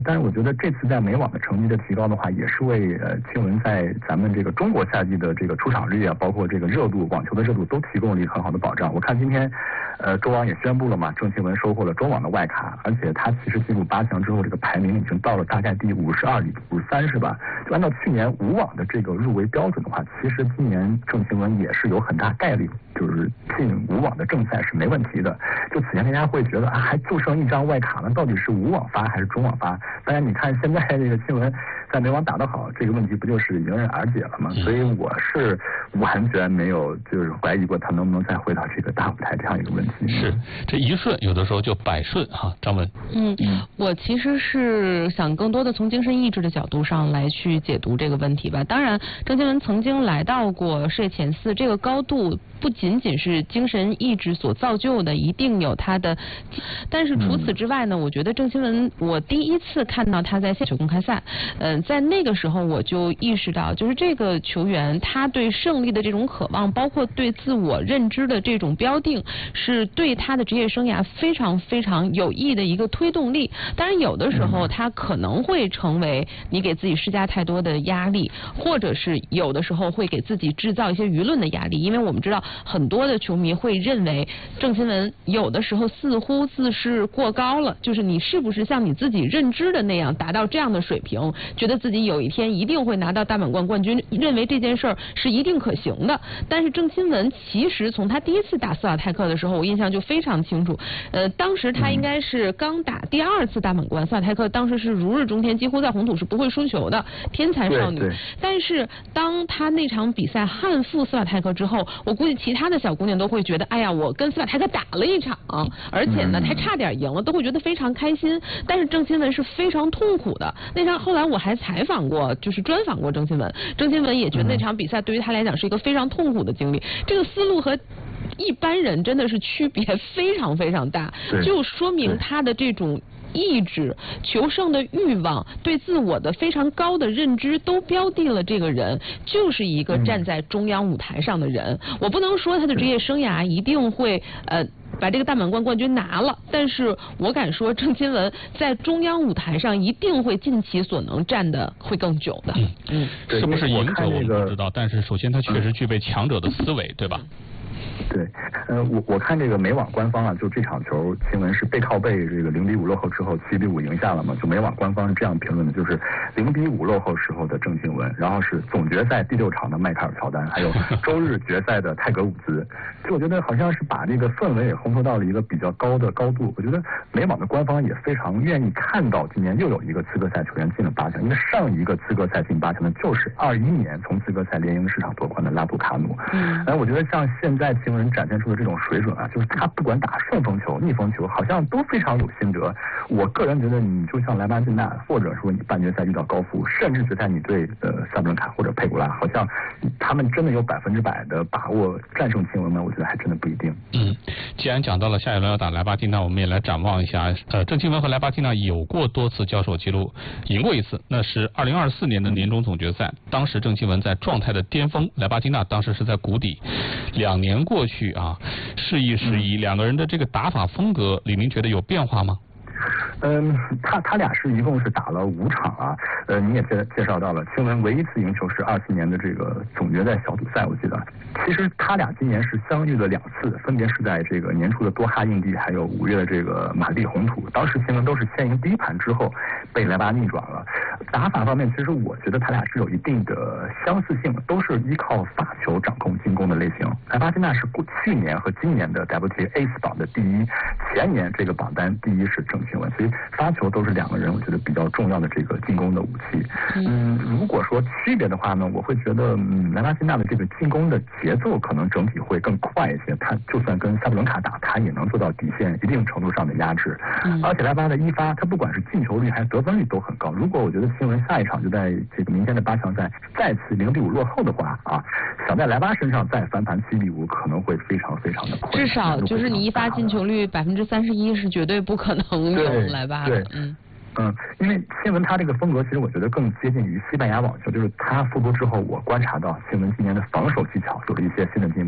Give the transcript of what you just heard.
但是我觉得这次在美网的成绩的提高的话，也是为庆文在咱们这个中国赛季的这个出场率啊，包括这个热度，网球的热度都提供了一个很好的保障。我看今天，中网也宣布了嘛，郑钦文收获了中网的外卡，而且他其实进入8强之后，这个排名已经到了大概第52、53是吧？就按照去年5网的这个入围标准的话，其实今年郑钦文也是有很大概率就是进5网的正赛是没问题的。就此前大家会觉得啊，还就剩一张外卡了，到底是5网发还是中网发？当然，你看现在这个庆文在美网打得好，这个问题不就是迎刃而解了吗？所以我是完全没有就是怀疑过他能不能再回到这个大舞台这样一个问题。 是，这一顺有的时候就百顺哈，张文。 我其实是想更多的从精神意志的角度上来去解读这个问题吧。当然，郑钦文曾经来到过世界前4，这个高度不仅仅是精神意志所造就的，一定有他的。但是除此之外呢，我觉得郑钦文，我第一次看到他在球公开赛，在那个时候我就意识到，就是这个球员他对胜利的这种渴望，包括对自我认知的这种标定，是对他的职业生涯非常非常有益的一个推动力。当然，有的时候他可能会成为你给自己施加太多的压力，或者是有的时候会给自己制造一些舆论的压力，因为我们知道很多的球迷会认为郑钦文有的时候似乎自视过高了，就是你是不是像你自己认知的那样达到这样的水平，觉得自己有一天一定会拿到大满贯冠军，认为这件事儿是一定可行的。但是郑钦文其实从他第一次打斯瓦泰克的时候，我印象就非常清楚，当时他应该是刚打第2次大满贯，斯瓦泰克当时是如日中天，几乎在红土是不会输球的天才少女。但是当他那场比赛憾负斯瓦泰克之后，我估计其他的小姑娘都会觉得，哎呀，我跟斯瓦泰克打了一场，而且呢还差点赢了，都会觉得非常开心。但是郑钦文是非常痛苦的。那场后来我还采访过，就是专访过郑钦文，郑钦文也觉得那场比赛对于他来讲是一个非常痛苦的经历。这个思路和一般人真的是区别非常非常大，就说明他的这种意志、求胜的欲望、对自我的非常高的认知，都标定了这个人就是一个站在中央舞台上的人。我不能说他的职业生涯一定会把这个大满贯冠军拿了，但是我敢说郑钦文在中央舞台上一定会尽其所能站的会更久的。 是不是赢者我们不知道，但是首先他确实具备强者的思维，对吧？ 对，我看这个美网官方啊，就这场球钦文是背靠背这个0-5落后之后7-5赢下了嘛，就美网官方是这样评论的，就是0-5落后时候的郑钦文，然后是总决赛第6场的迈凯尔乔丹，还有周日决赛的泰格伍兹。就我觉得好像是把这个氛围也烘托到了一个比较高的高度。我觉得美网的官方也非常愿意看到今年又有一个资格赛球员进了8强，因为上一个资格赛进8强的就是21年从资格赛联英市场夺冠的拉杜卡努。我觉得像现在钦文展现出的这种水准啊，就是他不管打顺风球、逆风球，好像都非常有心得。我个人觉得，你就像莱巴金纳，或者说你半决赛遇到高夫，甚至决赛你对萨布伦卡或者佩古拉，好像他们真的有100%的把握战胜钦文吗？我觉得还真的不一定。 既然讲到了下一轮要打莱巴金纳，我们也来展望一下。郑钦文和莱巴金纳有过多次交手记录，赢过一次，那是2024年的年终总决赛，当时郑钦文在状态的巅峰，莱巴金纳当时是在谷底。2年过去啊，时移，两个人的这个打法风格，李明觉得有变化吗？ 他俩是一共是打了5场啊。你也介绍到了，钦文唯一一次赢球是24年的这个总决赛小组赛，我记得。其实他俩今年是相遇了2次，分别是在这个年初的多哈硬地，还有5月的这个马利红土。当时钦文都是先赢第一盘之后被莱巴逆转了。打法方面，其实我觉得他俩是有一定的相似性，都是依靠发球掌控进攻的类型。莱巴金纳是去年和今年的 WTA Ace 榜的第1，前年这个榜单第1是郑钦文，所以发球都是2个人我觉得比较重要的这个进攻的武器。如果说区别的话呢，我会觉得莱巴金纳的这个进攻的节奏可能整体会更快一些，他就算跟萨布伦卡打，他也能做到底线一定程度上的压制。而且莱巴的一发，他不管是进球率还是得分率都很高。如果我觉得钦文下一场就在这个明天的8强赛再次0-5落后的话啊，想在莱巴身上再翻盘7-5可能会非常非常的困难。 至少就是你一发进球率31%是绝对不可能赢莱巴的。 因为钦文他这个风格其实我觉得更接近于西班牙网球，就是他复出之后，我观察到钦文今年的防守技巧有了一些新的进步。